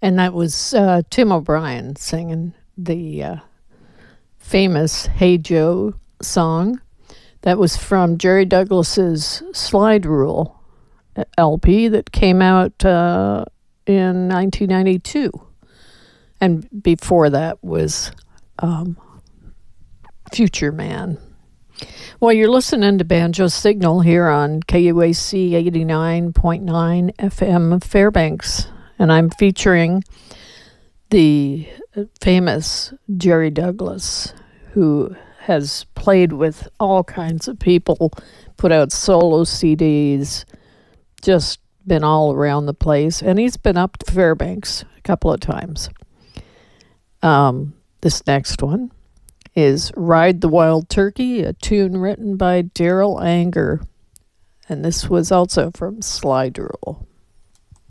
And that was Tim O'Brien singing the famous Hey Joe song. That was from Jerry Douglas's Slide Rule LP that came out in 1992. And before that was Future Man. Well, you're listening to Banjo Signal here on KUAC 89.9 FM Fairbanks. And I'm featuring the famous Jerry Douglas, who has played with all kinds of people, put out solo CDs, just been all around the place. And he's been up to Fairbanks a couple of times. This next one is Ride the Wild Turkey, a tune written by Daryl Anger. And this was also from Slide Rule.